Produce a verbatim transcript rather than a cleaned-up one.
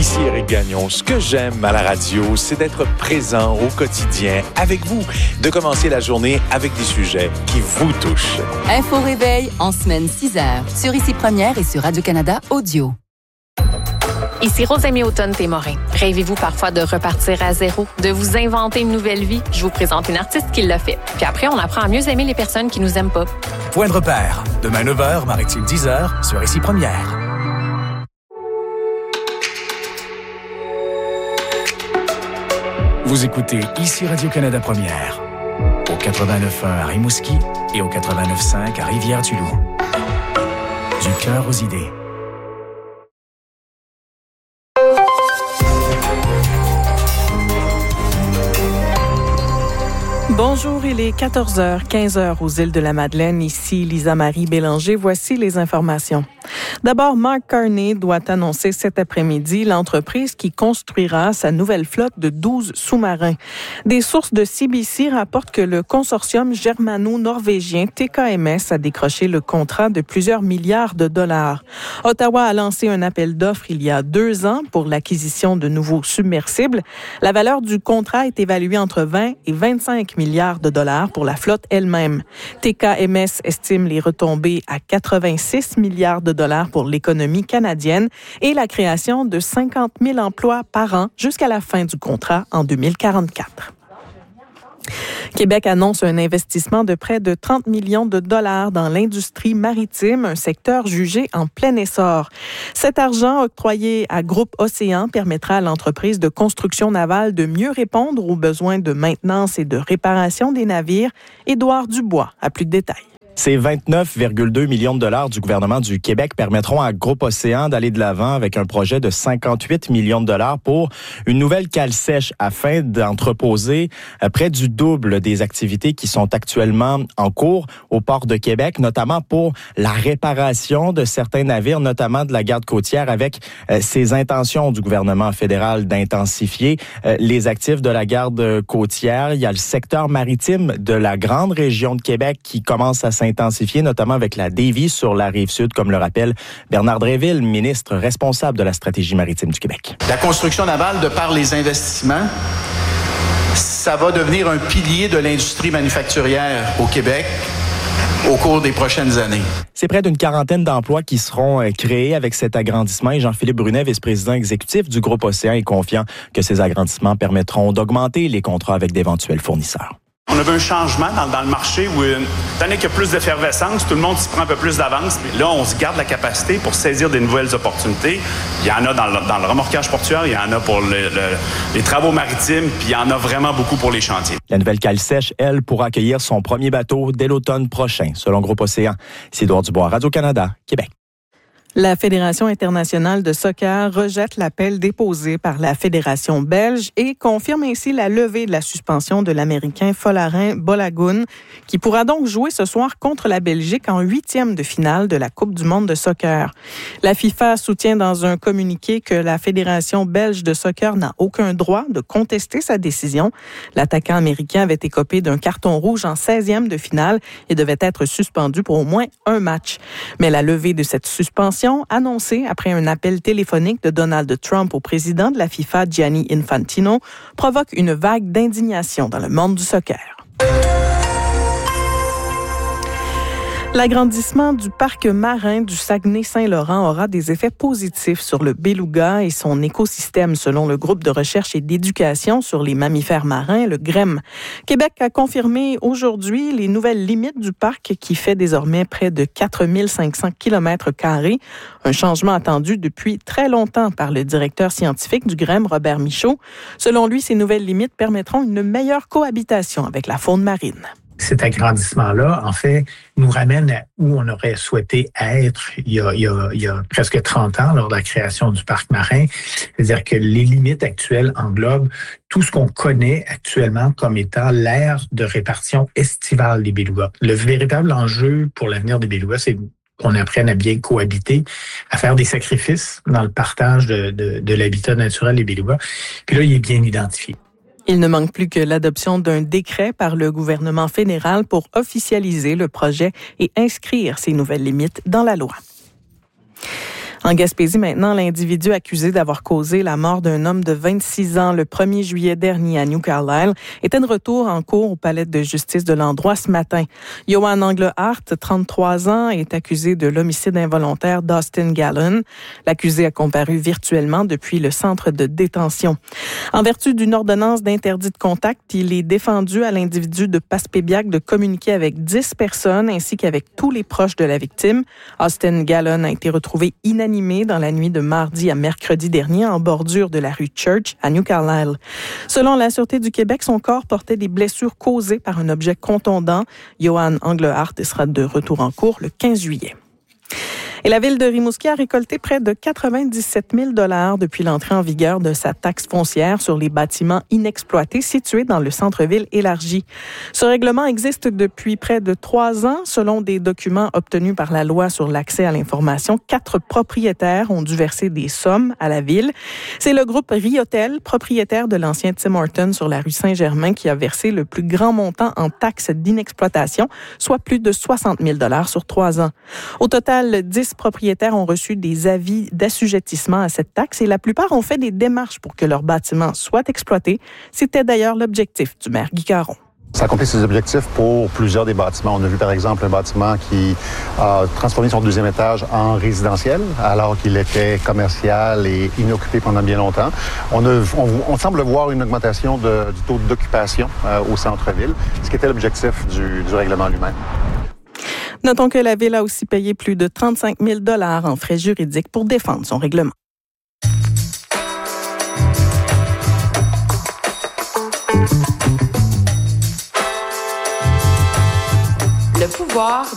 Ici Éric Gagnon. Ce que j'aime à la radio, c'est d'être présent au quotidien avec vous, de commencer la journée avec des sujets qui vous touchent. Info Réveil en semaine six heures sur Ici Première et sur Radio-Canada Audio. Ici Rosemée Automne-Témorin. Rêvez-vous parfois de repartir à zéro, de vous inventer une nouvelle vie? Je vous présente une artiste qui l'a fait. Puis après, on apprend à mieux aimer les personnes qui nous aiment pas. Point de repère. Demain neuf heures, Maritime dix heures, sur Ici Première. Vous écoutez Ici Radio-Canada Première. Au quatre-vingt-neuf point un à Rimouski et au quatre-vingt-neuf point cinq à Rivière-du-Loup. Du cœur aux idées. Bonjour, il est quatorze heures, quinze heures aux îles de la Madeleine. Ici Lisa-Marie Bélanger. Voici les informations. D'abord, Mark Carney doit annoncer cet après-midi l'entreprise qui construira sa nouvelle flotte de douze sous-marins. Des sources de C B C rapportent que le consortium germano-norvégien T K M S a décroché le contrat de plusieurs milliards de dollars. Ottawa a lancé un appel d'offres il y a deux ans pour l'acquisition de nouveaux submersibles. La valeur du contrat est évaluée entre vingt et vingt-cinq milliards de dollars pour la flotte elle-même. T K M S estime les retombées à quatre-vingt-six milliards de dollars pour l'économie canadienne et la création de cinquante mille emplois par an jusqu'à la fin du contrat en deux mille quarante-quatre. Québec annonce un investissement de près de trente millions de dollars dans l'industrie maritime, un secteur jugé en plein essor. Cet argent octroyé à Groupe Océan permettra à l'entreprise de construction navale de mieux répondre aux besoins de maintenance et de réparation des navires. Édouard Dubois a plus de détails. Ces vingt-neuf virgule deux millions de dollars du gouvernement du Québec permettront à Groupe Océan d'aller de l'avant avec un projet de cinquante-huit millions de dollars pour une nouvelle cale sèche afin d'entreposer près du double des activités qui sont actuellement en cours au port de Québec, notamment pour la réparation de certains navires, notamment de la garde côtière, avec euh, ces intentions du gouvernement fédéral d'intensifier euh, les actifs de la garde côtière. Il y a le secteur maritime de la grande région de Québec qui commence à intensifié, notamment avec la Davie sur la Rive-Sud, comme le rappelle Bernard Dréville, ministre responsable de la stratégie maritime du Québec. La construction navale, de par les investissements, ça va devenir un pilier de l'industrie manufacturière au Québec au cours des prochaines années. C'est près d'une quarantaine d'emplois qui seront créés avec cet agrandissement et Jean-Philippe Brunet, vice-président exécutif du Groupe Océan, est confiant que ces agrandissements permettront d'augmenter les contrats avec d'éventuels fournisseurs. On a vu un changement dans, dans le marché où, étant donné qu'il y a plus d'effervescence, tout le monde s'y prend un peu plus d'avance. Mais là, on se garde la capacité pour saisir des nouvelles opportunités. Il y en a dans le, dans le remorquage portuaire, il y en a pour le, le, les travaux maritimes, puis il y en a vraiment beaucoup pour les chantiers. La nouvelle cale sèche, elle, pourra accueillir son premier bateau dès l'automne prochain, selon Groupe Océan. C'est Édouard Dubois, Radio-Canada, Québec. La Fédération internationale de soccer rejette l'appel déposé par la Fédération belge et confirme ainsi la levée de la suspension de l'Américain Folarin Balogun, qui pourra donc jouer ce soir contre la Belgique en huitième de finale de la Coupe du monde de soccer. La FIFA soutient dans un communiqué que la Fédération belge de soccer n'a aucun droit de contester sa décision. L'attaquant américain avait écopé d'un carton rouge en seizième de finale et devait être suspendu pour au moins un match. Mais la levée de cette suspension annoncée après un appel téléphonique de Donald Trump au président de la FIFA, Gianni Infantino, provoque une vague d'indignation dans le monde du soccer. L'agrandissement du parc marin du Saguenay-Saint-Laurent aura des effets positifs sur le beluga et son écosystème, selon le groupe de recherche et d'éducation sur les mammifères marins, le G R E M. Québec a confirmé aujourd'hui les nouvelles limites du parc qui fait désormais près de quatre mille cinq cents kilomètres carrés, un changement attendu depuis très longtemps par le directeur scientifique du G R E M, Robert Michaud. Selon lui, ces nouvelles limites permettront une meilleure cohabitation avec la faune marine. Cet agrandissement-là, en fait, nous ramène à où on aurait souhaité être il y a, il y a, il y a presque trente ans lors de la création du parc marin. C'est-à-dire que les limites actuelles englobent tout ce qu'on connaît actuellement comme étant l'aire de répartition estivale des belugas. Le véritable enjeu pour l'avenir des belugas, c'est qu'on apprenne à bien cohabiter, à faire des sacrifices dans le partage de, de, de l'habitat naturel des belugas. Puis là, il est bien identifié. Il ne manque plus que l'adoption d'un décret par le gouvernement fédéral pour officialiser le projet et inscrire ces nouvelles limites dans la loi. En Gaspésie, maintenant, l'individu accusé d'avoir causé la mort d'un homme de vingt-six ans le premier juillet dernier à New Carlisle était de retour en cours au palais de justice de l'endroit ce matin. Johan Englehart, trente-trois ans, est accusé de l'homicide involontaire d'Austin Gallon. L'accusé a comparu virtuellement depuis le centre de détention. En vertu d'une ordonnance d'interdit de contact, il est défendu à l'individu de Passepébiac de communiquer avec dix personnes ainsi qu'avec tous les proches de la victime. Austin Gallon a été retrouvé inanimé dans la nuit de mardi à mercredi dernier en bordure de la rue Church à New Carlisle. Selon la Sûreté du Québec, son corps portait des blessures causées par un objet contondant. Johan Englehart sera de retour en cours le quinze juillet. Et la ville de Rimouski a récolté près de quatre-vingt-dix-sept mille dollars depuis l'entrée en vigueur de sa taxe foncière sur les bâtiments inexploités situés dans le centre-ville élargi. Ce règlement existe depuis près de trois ans. Selon des documents obtenus par la loi sur l'accès à l'information, quatre propriétaires ont dû verser des sommes à la ville. C'est le groupe Riotel, propriétaire de l'ancien Tim Hortons sur la rue Saint-Germain, qui a versé le plus grand montant en taxes d'inexploitation, soit plus de soixante mille dollars sur trois ans. Au total, dix propriétaires ont reçu des avis d'assujettissement à cette taxe et la plupart ont fait des démarches pour que leurs bâtiments soient exploités. C'était d'ailleurs l'objectif du maire Guy Caron. Ça accomplit ses objectifs pour plusieurs des bâtiments. On a vu par exemple un bâtiment qui a transformé son deuxième étage en résidentiel alors qu'il était commercial et inoccupé pendant bien longtemps. On, a, on, on semble voir une augmentation de, du taux d'occupation euh, au centre-ville, ce qui était l'objectif du, du règlement lui-même. Notons que la Ville a aussi payé plus de trente-cinq mille dollars en frais juridiques pour défendre son règlement. Le pouvoir